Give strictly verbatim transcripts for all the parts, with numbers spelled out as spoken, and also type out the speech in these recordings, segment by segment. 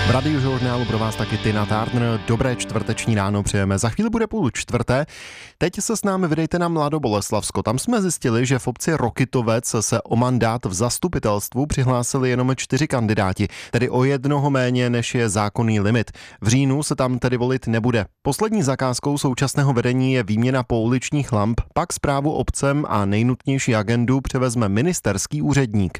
V Radiožurnálu pro vás taky Tina Turner. Dobré čtvrteční ráno přejeme. Za chvíli bude půl čtvrté. Teď se s námi vydejte na Mladoboleslavsko. Tam jsme zjistili, že v obci Rokytovec se o mandát v zastupitelstvu přihlásili jenom čtyři kandidáti, tedy o jednoho méně, než je zákonný limit. V říjnu se tam tedy volit nebude. Poslední zakázkou současného vedení je výměna pouličních lamp, pak správu obcem a nejnutnější agendu převezme ministerský úředník.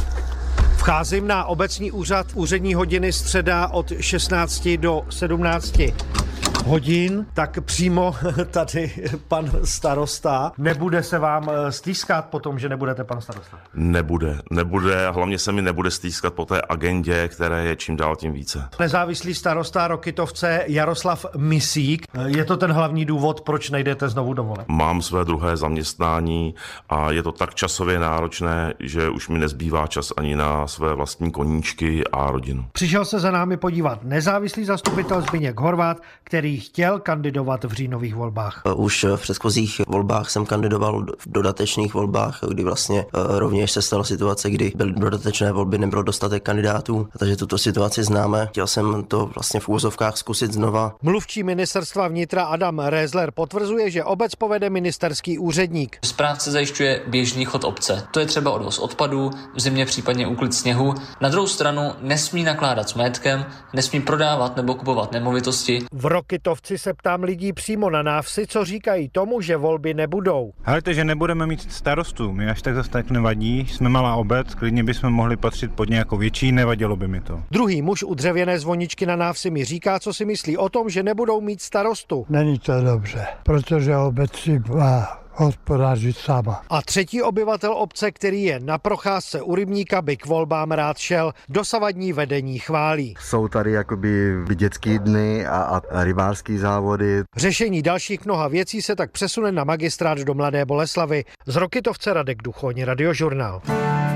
Vcházím na obecní úřad, úřední hodiny středa od šestnácti do sedmnácti hodin, tak přímo tady pan starosta. Nebude se vám stýskat po tom, že nebudete pan starosta? Nebude, nebude a hlavně se mi nebude stýskat po té agendě, které je čím dál tím více. Nezávislý starosta Rokytovce Jaroslav Misík. Je to ten hlavní důvod, proč nejdete znovu do voleb? Mám své druhé zaměstnání a je to tak časově náročné, že už mi nezbývá čas ani na své vlastní koníčky a rodinu. Přišel se za námi podívat nezávislý zastupitel Zbyněk Horvát, který chtěl kandidovat v říjnových volbách. Už v předchozích volbách jsem kandidoval v dodatečných volbách, kdy vlastně rovněž se stala situace, kdy byly dodatečné volby, nebylo dostatek kandidátů, takže tuto situaci známe. Chtěl jsem to vlastně v úvozovkách zkusit znova. Mluvčí ministerstva vnitra Adam Rézler potvrzuje, že obec povede ministerský úředník. Správce zajišťuje běžný chod obce. To je třeba odvoz odpadů, v zimě případně úklid sněhu. Na druhou stranu nesmí nakládat s majetkem, nesmí prodávat nebo kupovat nemovitosti. V Rokytovci se ptám lidí přímo na návsi, co říkají tomu, že volby nebudou. Hleďte, že nebudeme mít starostu, mi až tak zase tak nevadí, jsme malá obec, klidně bychom mohli patřit pod nějakou větší, nevadilo by mi to. Druhý muž u dřevěné zvoničky na návsi mi říká, co si myslí o tom, že nebudou mít starostu. Není to dobře, protože obec si má hospodařit sama. A třetí obyvatel obce, který je na procházce u rybníka, by k volbám rád šel. Dosavadní vedení chválí. Jsou tady jakoby dětský dny a, a rybářský závody. Řešení dalších mnoha věcí se tak přesune na magistrát do Mladé Boleslavi. Z Rokytovce Radek Duchoň, Radiožurnál.